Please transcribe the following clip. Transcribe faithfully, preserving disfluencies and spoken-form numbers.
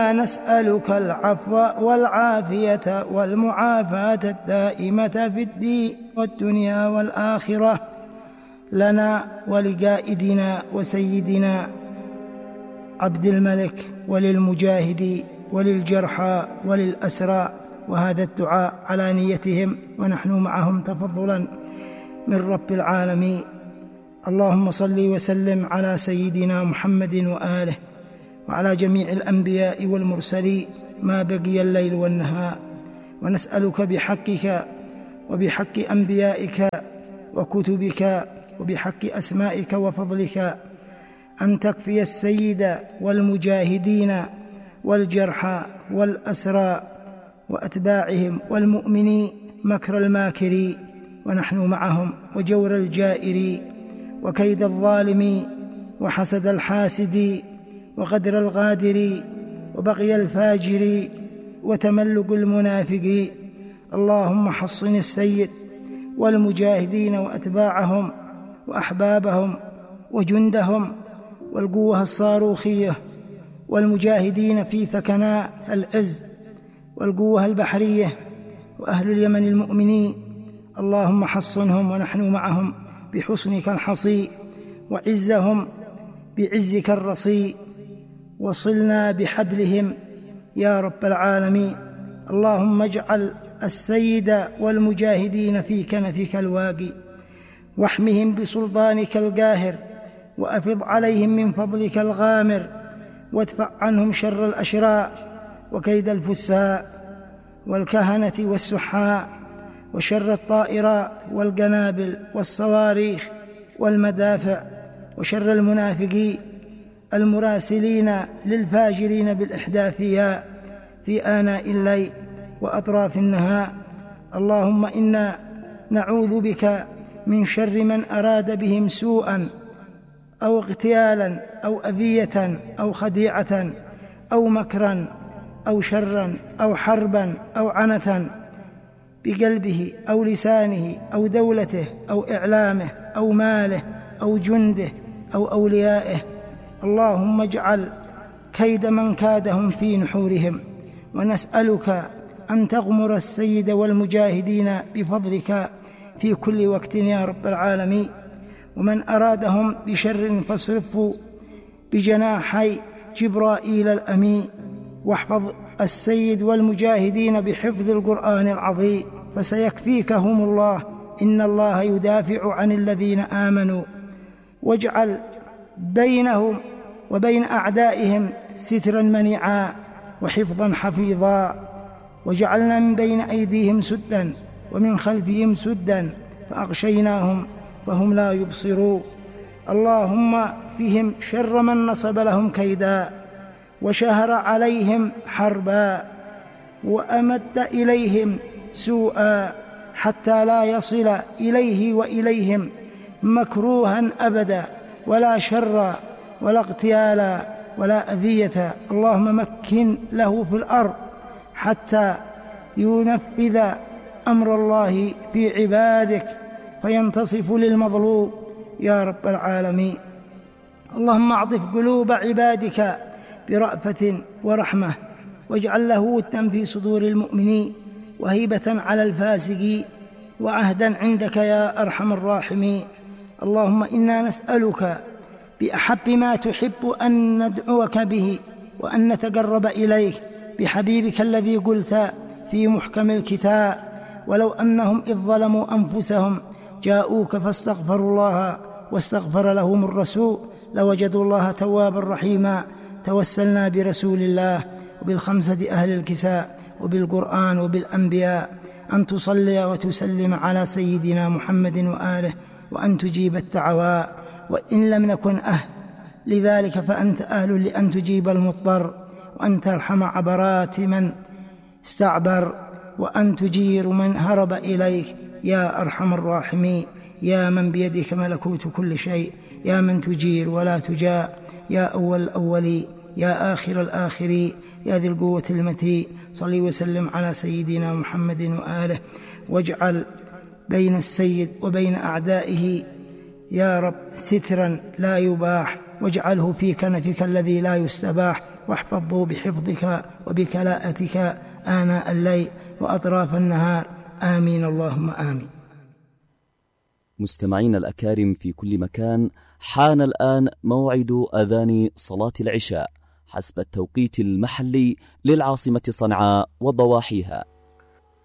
نسألك العفو والعافية والمعافاة الدائمة في الدين والدنيا والآخرة لنا ولقائدنا وسيدنا عبد الملك وللمجاهدين وللجرحى وللأسرى، وهذا الدعاء على نيتهم ونحن معهم تفضلا من رب العالمين. اللهم صل وسلم على سيدنا محمد وآله وعلى جميع الأنبياء والمرسلين ما بقي الليل والنهار، ونسألك بحقك وبحق أنبيائك وكتبك وبحق أسمائك وفضلك أن تكفي السيد والمجاهدين والجرحى والأسرى وأتباعهم والمؤمنين مكر الماكرين ونحن معهم، وجور الجائرين وكيد الظالمين وحسد الحاسدين وغدر الغادرين وبغي الفاجرين وتملق المنافقين. اللهم حصن السيد والمجاهدين وأتباعهم وأحبابهم وجندهم والقوة الصاروخية والمجاهدين في ثكناء العز والقوة البحرية وأهل اليمن المؤمنين. اللهم حصنهم ونحن معهم بحصنك الحصي، وعزهم بعزك الرصي، وصلنا بحبلهم يا رب العالمين. اللهم اجعل السيد والمجاهدين في كنفك الواقي، واحمهم بسلطانك القاهر، وأفض عليهم من فضلك الغامر، وادفع عنهم شر الأشرار وكيد الفساء والكهنة والسحاء وشر الطائرات والقنابل والصواريخ والمدافع وشر المنافقين المراسلين للفاجرين بالإحداثيات في آناء الليل وأطراف النهار. اللهم إنا نعوذ بك من شر من أراد بهم سوءا أو اغتيالا أو أذية أو خديعة أو مكرا أو شرا أو حربا أو عنة بقلبه أو لسانه أو دولته أو إعلامه أو ماله أو جنده أو أوليائه. اللهم اجعل كيد من كادهم في نحورهم، ونسألك أن تغمر السيد والمجاهدين بفضلك في كل وقت يا رب العالمين. ومن أرادهم بشر فاصرفه بجناحي جبرائيل الأمين، واحفظ السيد والمجاهدين بحفظ القرآن العظيم، فسيكفيكهم الله، إن الله يدافع عن الذين آمنوا. واجعل بينهم وبين أعدائهم سترا منيعا وحفظا حفيظا، وجعلنا من بين أيديهم سدا ومن خلفهم سدا فأغشيناهم فهم لا يبصرون. اللهم فيهم شر من نصب لهم كيدا وشهر عليهم حربا وأمد إليهم سوءا حتى لا يصل إليه وإليهم مكروها أبدا، ولا شر ولا اغتيالا ولا أذية. اللهم مكن له في الأرض حتى ينفذ أمر الله في عبادك فينتصف للمظلوم يا رب العالمين. اللهم اعطف قلوب عبادك برأفة ورحمة، واجعل له ودا في صدور المؤمنين وهيبة على الفاسقين وعهدا عندك يا أرحم الراحمين. اللهم إنا نسألك بأحب ما تحب أن ندعوك به وأن نتقرب إليك بحبيبك الذي قلت في محكم الكتاب: ولو أنهم إذ ظلموا أنفسهم جاءوك فاستغفروا الله واستغفر لهم الرسول لوجدوا الله توابا رحيما. توسلنا برسول الله وبالخمسة أهل الكساء وبالقرآن وبالأنبياء أن تصلي وتسلم على سيدنا محمد وآله، وأن تجيب الدعوات، وإن لم نكن أهل لذلك فأنت أهل لأن تجيب المضطر، وأن ترحم عبرات من استعبر، وأن تجير من هرب إليك يا أرحم الراحمين. يا من بيدك ملكوت كل شيء، يا من تجير ولا تجاء، يا أول الأولي، يا آخر الآخرين، يا ذي القوة المتين. صلي وسلم على سيدنا محمد وآله، واجعل بين السيد وبين أعدائه يا رب سترا لا يباح واجعله في كنفك الذي لا يستباح، واحفظه بحفظك وبكلاءتك آناء الليل وأطراف النهار، آمين اللهم آمين. مستمعين الأكارم في كل مكان، حان الآن موعد أذان صلاة العشاء حسب التوقيت المحلي للعاصمة صنعاء وضواحيها.